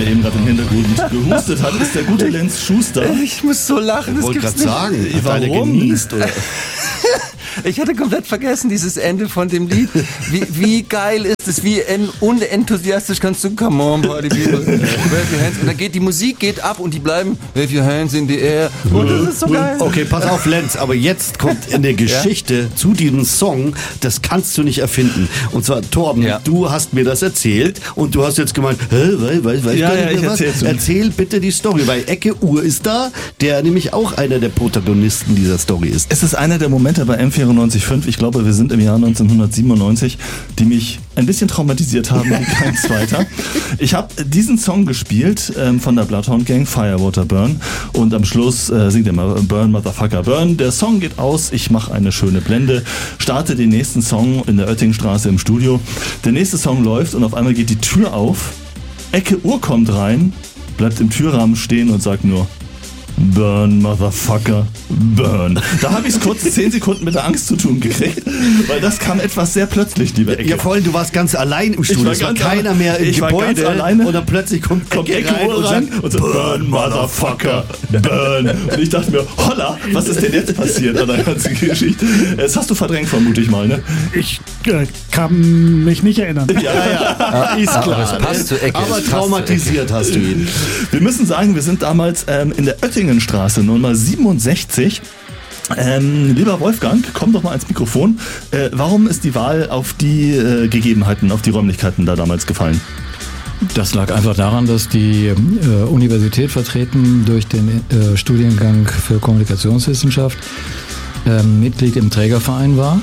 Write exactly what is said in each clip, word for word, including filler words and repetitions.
der eben gerade im Hintergrund gehustet hat, ist der gute Lenz Schuster. Ich muss so lachen, das wollte gibt's gerade nicht. sagen, hat einer genießt, oder? Ich hatte komplett vergessen, dieses Ende von dem Lied. Wie, wie geil ist es, wie en, unenthusiastisch kannst du, come on, party people, wave your hands. Und dann geht die Musik geht ab und die bleiben, wave your hands in the air. Und das ist so geil. Okay, pass auf, Lenz, aber jetzt kommt in der Geschichte ja? zu diesem Song, das kannst du nicht erfinden. Und zwar, Torben, ja. du hast mir das erzählt und du hast jetzt gemeint, hä, weiß, weiß, weiß ja, ja, ich ich was? Erzähl bitte die Story, weil Ecke Uhr ist da, der nämlich auch einer der Protagonisten dieser Story ist. Es ist einer der Momente bei M vierundneunzig Komma fünf, ich glaube, wir sind im Jahr neunzehnhundertsiebenundneunzig, die mich ein bisschen traumatisiert haben wie kein zweiter. Ich habe diesen Song gespielt ähm, von der Bloodhound Gang, Firewater Burn, und am Schluss äh, singt er mal Burn, Motherfucker, Burn. Der Song geht aus, ich mache eine schöne Blende, starte den nächsten Song in der Oettingstraße im Studio. Der nächste Song läuft und auf einmal geht die Tür auf, Ecke Uhr kommt rein, bleibt im Türrahmen stehen und sagt nur Burn, Motherfucker, burn. Da habe ich es kurz zehn Sekunden mit der Angst zu tun gekriegt, weil das kam etwas sehr plötzlich, liebe Ecke. Ja, vor allem, du warst ganz allein im Studio, es war keiner allein, mehr im ich Gebäude war ganz alleine. Und dann plötzlich kommt, kommt Ecke rein, und, rein und sagt, Burn, Motherfucker, burn. Und ich dachte mir, holla, was ist denn jetzt passiert an der ganzen Geschichte? Das hast du verdrängt, vermute ich mal, ne? Ich äh, kann mich nicht erinnern. Ja, ja, ist klar. Aber, es passt zu Ecke. Aber traumatisiert hast du ihn. Wir müssen sagen, wir sind damals ähm, in der Oettingenstraße, Nummer siebenundsechzig. Ähm, lieber Wolfgang, komm doch mal ans Mikrofon. Äh, warum ist die Wahl auf die äh, Gegebenheiten, auf die Räumlichkeiten da damals gefallen? Das lag einfach daran, dass die äh, Universität vertreten durch den äh, Studiengang für Kommunikationswissenschaft äh, Mitglied im Trägerverein war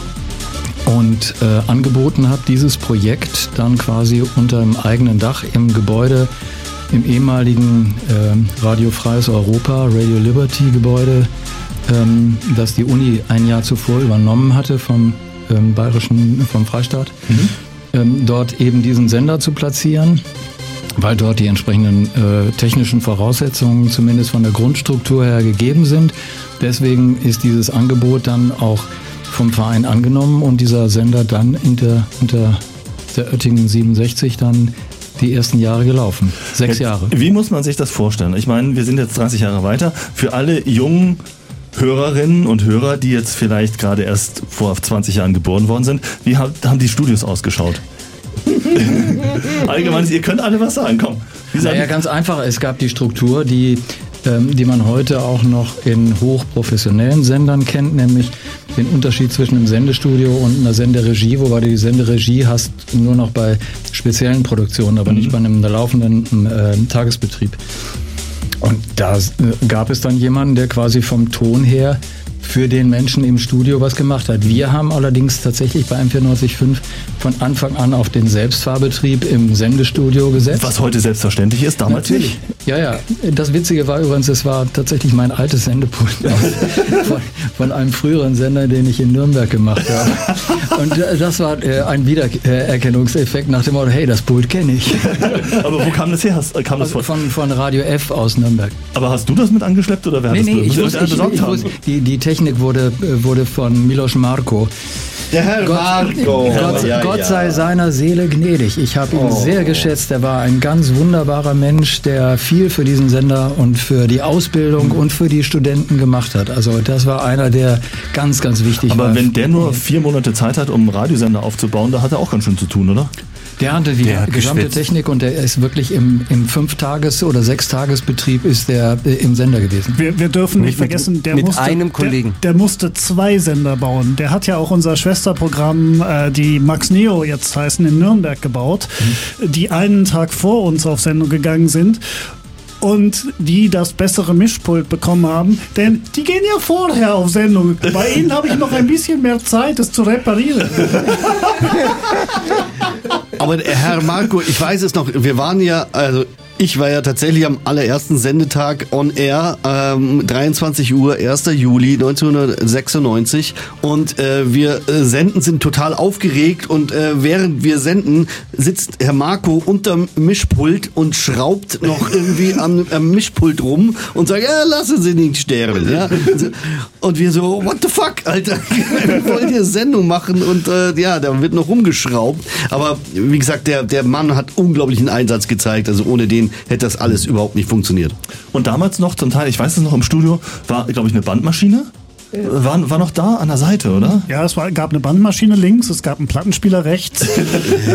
und äh, angeboten hat, dieses Projekt dann quasi unter dem eigenen Dach im Gebäude, im ehemaligen äh, Radio Freies Europa, Radio Liberty Gebäude, ähm, das die Uni ein Jahr zuvor übernommen hatte vom ähm, Bayerischen, vom Freistaat, mhm. ähm, dort eben diesen Sender zu platzieren, weil dort die entsprechenden äh, technischen Voraussetzungen zumindest von der Grundstruktur her gegeben sind. Deswegen ist dieses Angebot dann auch vom Verein angenommen und dieser Sender dann unter, unter der Oettingen siebenundsechzig dann die ersten Jahre gelaufen. Sechs Jahre. Wie muss man sich das vorstellen? Ich meine, wir sind jetzt dreißig Jahre weiter. Für alle jungen Hörerinnen und Hörer, die jetzt vielleicht gerade erst vor zwanzig Jahren geboren worden sind, wie haben die Studios ausgeschaut? Allgemein, ihr könnt alle was sagen, komm. Wie sagen naja, ganz einfach. Es gab die Struktur, die, ähm, die man heute auch noch in hochprofessionellen Sendern kennt, nämlich den Unterschied zwischen einem Sendestudio und einer Senderegie, wobei du die Senderegie hast nur noch bei speziellen Produktionen, aber mhm. nicht bei einem laufenden äh, Tagesbetrieb. Und da äh, gab es dann jemanden, der quasi vom Ton her für den Menschen im Studio was gemacht hat. Wir haben allerdings tatsächlich bei M vierundneunzig Komma fünf von Anfang an auf den Selbstfahrbetrieb im Sendestudio gesetzt. Was heute selbstverständlich ist, damals Natürlich. nicht. Ja, ja. Das Witzige war übrigens, es war tatsächlich mein altes Sendepult von, von einem früheren Sender, den ich in Nürnberg gemacht habe. Und das war äh, ein Wiedererkennungseffekt nach dem Motto, hey, das Pult kenne ich. Aber wo kam das her? Kam das von, von, von Radio F aus Nürnberg. Aber hast du das mit angeschleppt oder wer nee, hat nee, das ich wusste, ich, ich wusste, die, die Technik wurde, wurde von Milos Marko. Der Herr Gott, Marko. Gott, ja, Gott ja. sei seiner Seele gnädig. Ich habe ihn oh. sehr geschätzt. Er war ein ganz wunderbarer Mensch, der viel für diesen Sender und für die Ausbildung und für die Studenten gemacht hat. Also das war einer, der ganz, ganz wichtig Aber war. Aber wenn der nur vier Monate Zeit hat, um einen Radiosender aufzubauen, da hat er auch ganz schön zu tun, oder? Der hatte die der gesamte geschwitzt. Technik und der ist wirklich im, im Fünf-Tages- oder Sechs-Tages-Betrieb ist der äh, im Sender gewesen. Wir, wir dürfen nicht mit, vergessen, der, mit musste, einem Kollegen. Der, der musste zwei Sender bauen. Der hat ja auch unser Schwesterprogramm, äh, die Max Neo jetzt heißen, in Nürnberg gebaut, mhm. die einen Tag vor uns auf Sendung gegangen sind. Und die das bessere Mischpult bekommen haben, denn die gehen ja vorher auf Sendung. Bei ihnen habe ich noch ein bisschen mehr Zeit, es zu reparieren. Aber Herr Marko, ich weiß es noch, wir waren ja, also ich war ja tatsächlich am allerersten Sendetag on air, ähm, dreiundzwanzig Uhr, erster Juli neunzehnhundertsechsundneunzig und äh, wir äh, senden, sind total aufgeregt und äh, während wir senden, sitzt Herr Marko unterm Mischpult und schraubt noch irgendwie am, am Mischpult rum und sagt, ja, lassen Sie nicht sterben. Ja? Und wir so, what the fuck, Alter, wir wollen hier Sendung machen und äh, ja, da wird noch rumgeschraubt. Aber wie gesagt, der, der Mann hat unglaublichen Einsatz gezeigt, also ohne den gesehen, hätte das alles überhaupt nicht funktioniert. Und damals noch zum Teil, ich weiß es noch, im Studio war, glaube ich, eine Bandmaschine. War, war noch da an der Seite, oder? Ja, es war, gab eine Bandmaschine links, es gab einen Plattenspieler rechts.